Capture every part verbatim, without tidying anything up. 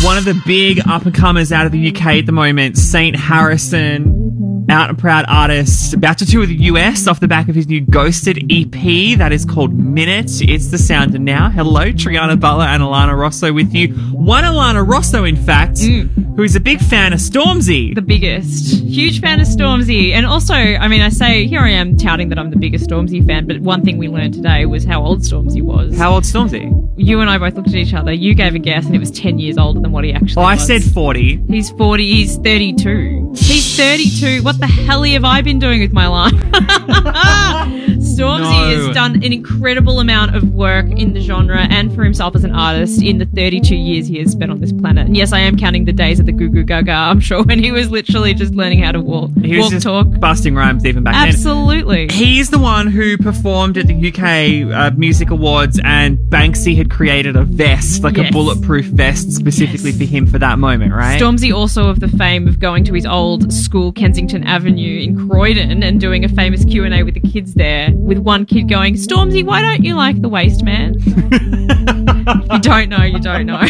One of the big up-and-comers out of the U K at the moment, Saint Harrison, out and proud artist, about to tour the U S off the back of his new Ghosted E P that is called Minute. It's the sound of now. Hello, Triana Butler and Alana Rosso with you. One Alana Rosso, in fact, mm. who is a big fan of Stormzy. The biggest. Huge fan of Stormzy. And also, I mean, I say, here I am touting that I'm the biggest Stormzy fan, but one thing we learned today was how old Stormzy was. How old Stormzy? You and I both looked at each other. You gave a guess and it was ten years older than what he actually oh, was. I said forty. He's forty. He's thirty-two. He's thirty-two. What the hell have I been doing with my life? Stormzy No. has done an incredible amount of work in the genre and for himself as an artist in the thirty-two years he has spent on this planet. And yes, I am counting the days of the Goo Goo Gaga, I'm sure, when he was literally just learning how to walk, He was walk just talk. busting rhymes even back then. Absolutely. He's the one who performed at the U K uh, Music Awards, and Banksy had created a vest, like Yes. a bulletproof vest specifically Yes. for him for that moment, right? Stormzy also of the fame of going to his old school, Kensington Avenue in Croydon, and doing a famous Q and A with the kids there, with one kid going, Stormzy, why don't you like the waste man? You don't know, you don't know.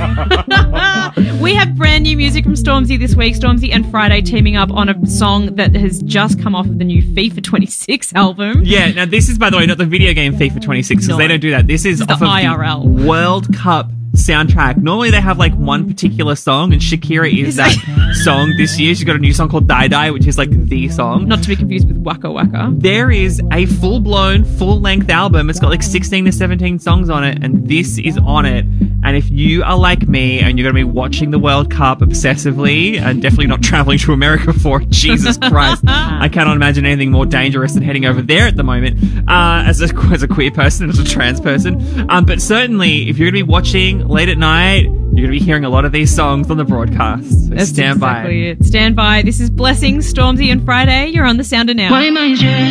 We have brand new music from Stormzy this week. Stormzy and Friday teaming up on a song that has just come off of the new FIFA twenty-six album. Yeah, now this is, by the way, not the video game FIFA twenty-six, because No. they don't do that. This is, This is off the of I R L. the World Cup soundtrack. Normally they have like one particular song, and Shakira is Is that it? song this year. She's got a new song called Die Die, which is like the song. Not to be confused with Waka Waka. There is a full-blown, full-length album. It's got like sixteen to seventeen songs on it, and this is on it. And if you are like me and you're going to be watching the World Cup obsessively and definitely not traveling to America for it, Jesus Christ, I cannot imagine anything more dangerous than heading over there at the moment uh, as, a, as a queer person, as a trans person. Um, but certainly, if you're going to be watching late at night, you're going to be hearing a lot of these songs on the broadcast. So That's stand by. exactly it. Stand by. This is Blessings, Stormzy and Friday. You're on The Sound of Now. Why am I